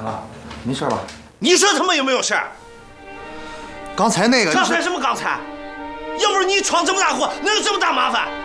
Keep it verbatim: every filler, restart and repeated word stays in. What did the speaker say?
啊，没事吧？ 你说他们有没有事？ 刚才那个…… 刚才什么刚才？要不是你闯这么大祸，能有这么大麻烦？